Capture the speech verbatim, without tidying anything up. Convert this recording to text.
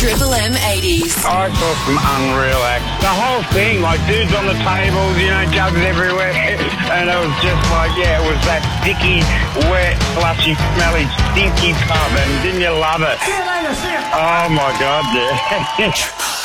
Triple M eighties. I saw some unreal acts. The whole thing, like dudes on the tables, you know, jugs everywhere. And it was just like, yeah, it was that sticky, wet, slushy, smelly, stinky pub. And didn't you love it? Oh my God, yeah.